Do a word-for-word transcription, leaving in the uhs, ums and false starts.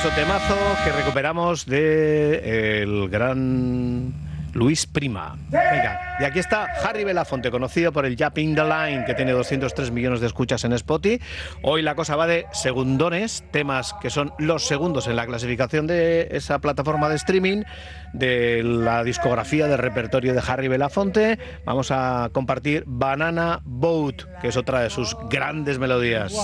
Maravilloso temazo que recuperamos de el gran Luis Prima. Venga, y aquí está Harry Belafonte, conocido por el Jumping the Line, que tiene doscientos tres millones de escuchas en Spotify. Hoy la cosa va de segundones, temas que son los segundos en la clasificación de esa plataforma de streaming, de la discografía del repertorio de Harry Belafonte. Vamos a compartir Banana Boat, que es otra de sus grandes melodías.